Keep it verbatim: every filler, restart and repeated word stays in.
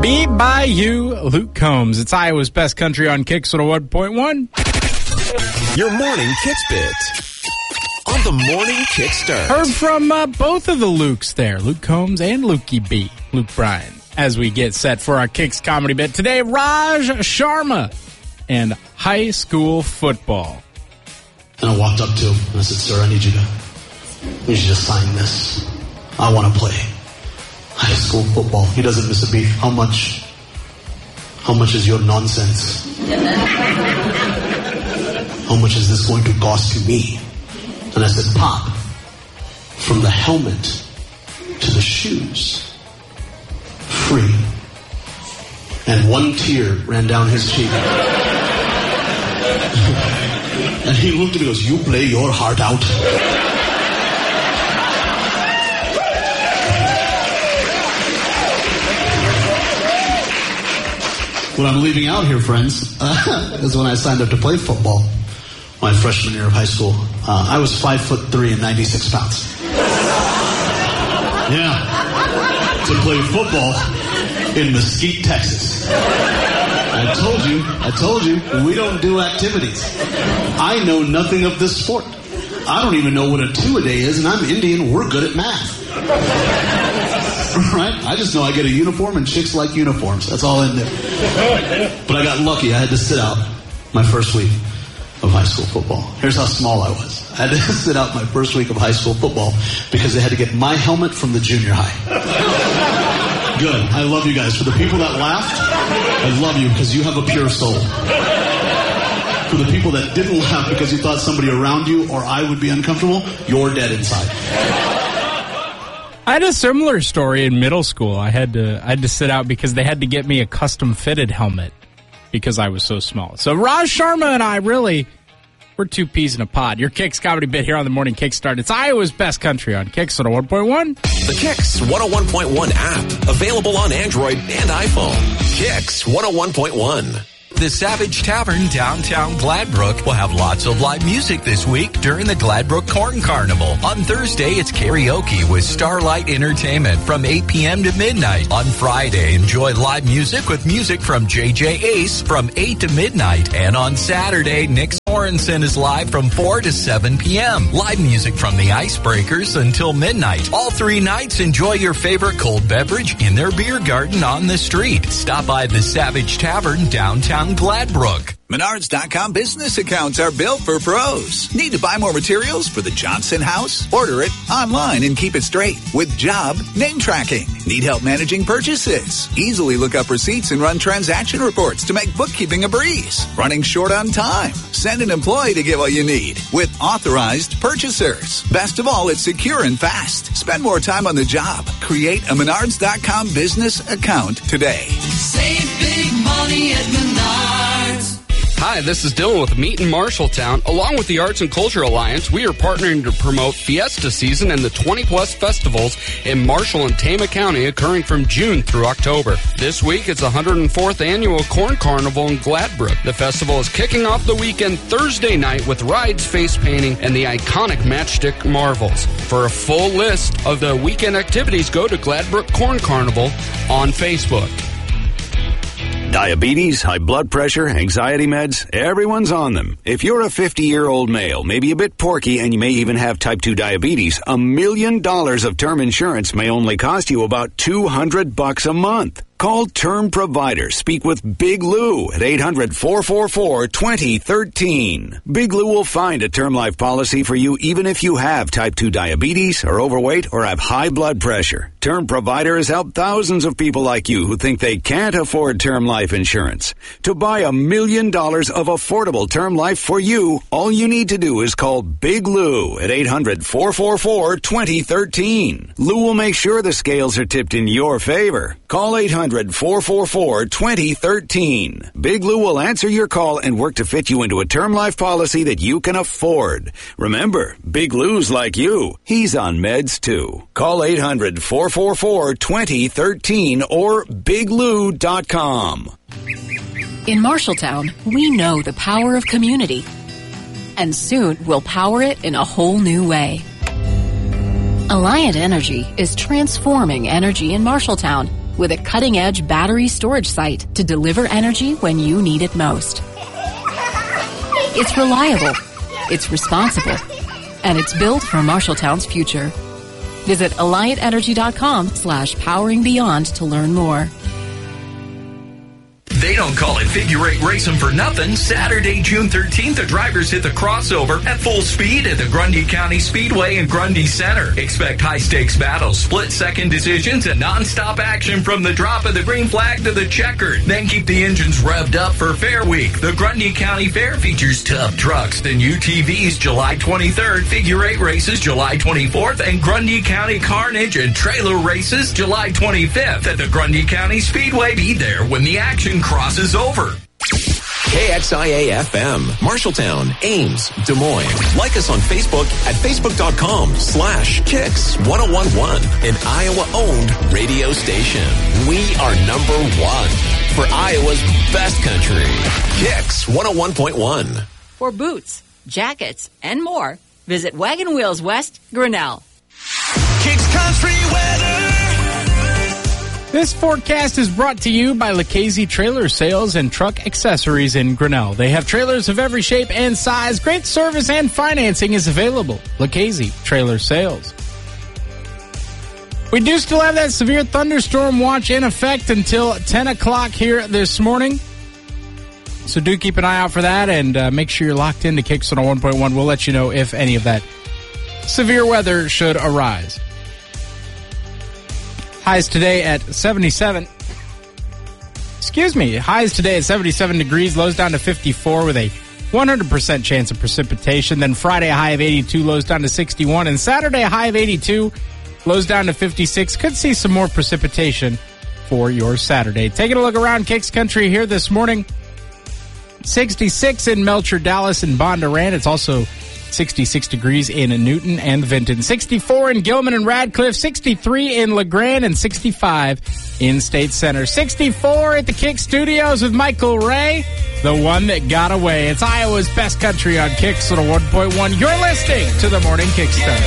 Beat by You, Luke Combs. It's Iowa's Best Country on Kicks one oh one point one. Your morning Kicks Bit on the Morning Kickstart. Heard from uh, both of the Lukes there, Luke Combs and Lukey B, Luke Bryan, as we get set for our Kicks comedy bit. Today, Raj Sharma and high school football. And I walked up to him and I said, sir, I need you to, I need you to sign this. I want to play high school football. He doesn't miss a beat. How much, how much is your nonsense? How much is this going to cost me? And I said, Pop, from the helmet to the shoes, free. And one tear ran down his cheek. And he looked at me and goes, you play your heart out. What I'm leaving out here, friends, uh, is when I signed up to play football my freshman year of high school. Uh, I was five foot three and ninety-six pounds. Yeah. To play football in Mesquite, Texas. I told you, I told you, we don't do activities. I know nothing of this sport. I don't even know what a two-a-day is, and I'm Indian. We're good at math. Right? I just know I get a uniform, and chicks like uniforms. That's all I knew. But I got lucky. I had to sit out my first week of high school football. Here's how small I was. I had to sit out my first week of high school football because they had to get my helmet from the junior high. Good. I love you guys. For the people that laughed, I love you because you have a pure soul. For the people that didn't laugh because you thought somebody around you or I would be uncomfortable, you're dead inside. I had a similar story in middle school. I had to I had to sit out because they had to get me a custom fitted helmet because I was so small. So Raj Sharma and I really, we're two peas in a pod. Your Kicks comedy bit here on the Morning Kickstart. It's Iowa's Best Country on Kicks one oh one point one. The Kicks one oh one point one app, available on Android and iPhone. Kicks one oh one point one. The Savage Tavern downtown Gladbrook will have lots of live music this week during the Gladbrook Corn Carnival. On Thursday, it's karaoke with Starlight Entertainment from eight p.m. to midnight. On Friday, enjoy live music with music from J J Ace from eight to midnight. And on Saturday, Nick Sorensen is live from four to seven p.m. Live music from the Icebreakers until midnight. All three nights, enjoy your favorite cold beverage in their beer garden on the street. Stop by the Savage Tavern downtown Gladbrook. Menards dot com business accounts are built for pros. Need to buy more materials for the Johnson house? Order it online and keep it straight with job name tracking. Need help managing purchases? Easily look up receipts and run transaction reports to make bookkeeping a breeze. Running short on time? Send an employee to get what you need with authorized purchasers. Best of all, it's secure and fast. Spend more time on the job. Create a Menards dot com business account today. Save big money at Menards. Hi, this is Dylan with Meet in Marshalltown. Along with the Arts and Culture Alliance, we are partnering to promote Fiesta season and the twenty-plus festivals in Marshall and Tama County occurring from June through October. This week, it's the one hundred fourth Annual Corn Carnival in Gladbrook. The festival is kicking off the weekend Thursday night with rides, face painting, and the iconic Matchstick Marvels. For a full list of the weekend activities, go to Gladbrook Corn Carnival on Facebook. Diabetes, high blood pressure, anxiety meds, everyone's on them. If you're a fifty-year-old male, maybe a bit porky, and you may even have type two diabetes, a million dollars of term insurance may only cost you about two hundred bucks a month. Call Term Provider. Speak with Big Lou at eight hundred, four four four, two zero one three. Big Lou will find a term life policy for you even if you have type two diabetes, are overweight, or have high blood pressure. Term Provider has helped thousands of people like you who think they can't afford term life insurance. To buy a million dollars of affordable term life for you, all you need to do is call Big Lou at eight hundred, four four four, two zero one three. Lou will make sure the scales are tipped in your favor. Call eight hundred, four four four, two zero one three. Big Lou will answer your call and work to fit you into a term life policy that you can afford. Remember, Big Lou's like you. He's on meds too. Call eight hundred, four four four, two zero one three or big lou dot com. In Marshalltown, we know the power of community. And soon we'll power it in a whole new way. Alliant Energy is transforming energy in Marshalltown with a cutting-edge battery storage site to deliver energy when you need it most. It's reliable, it's responsible, and it's built for Marshalltown's future. Visit alliant-energy.com slash powering beyond to learn more. They don't call it figure eight racing for nothing. Saturday, June thirteenth, the drivers hit the crossover at full speed at the Grundy County Speedway in Grundy Center. Expect high-stakes battles, split-second decisions, and non-stop action from the drop of the green flag to the checkered. Then keep the engines revved up for Fair Week. The Grundy County Fair features tough trucks and U T Vs July twenty-third, figure eight races July twenty-fourth, and Grundy County Carnage and trailer races July twenty-fifth at the Grundy County Speedway. Be there when the action crosses over. K X I A F M, Marshalltown, Ames, Des Moines. Like us on Facebook at facebook.com slash Kicks ten eleven, an Iowa-owned radio station. We are number one for Iowa's best country. Kicks one oh one point one. For boots, jackets, and more, visit Wagon Wheels West, Grinnell. Kicks Country Weather. This forecast is brought to you by Lucchese Trailer Sales and Truck Accessories in Grinnell. They have trailers of every shape and size. Great service and financing is available. Lucchese Trailer Sales. We do still have that severe thunderstorm watch in effect until ten o'clock here this morning. So do keep an eye out for that, and uh, make sure you're locked into Kicks one oh one point one. We'll let you know if any of that severe weather should arise. Highs today at seventy-seven. Excuse me. Highs today at seventy-seven degrees. Lows down to fifty-four with a one hundred percent chance of precipitation. Then Friday, a high of eighty-two. Lows down to sixty-one. And Saturday, a high of eighty-two. Lows down to fifty-six. Could see some more precipitation for your Saturday. Taking a look around Kicks Country here this morning. sixty-six in Melcher, Dallas, and Bondurant. It's also sixty-six degrees in Newton and Vinton. sixty-four in Gilman and Radcliffe. sixty-three in LeGrand and sixty-five in State Center. sixty-four at the Kick Studios with Michael Ray, the one that got away. It's Iowa's best country on Kicks one oh one point one. You're listening to the Morning Kickstart.